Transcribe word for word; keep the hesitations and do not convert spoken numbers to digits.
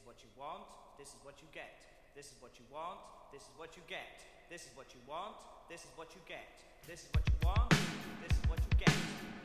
what you want, this is what you get. This is what you want, this is what you get. This is what you want, this is what you get. This is what you want, this is what you get.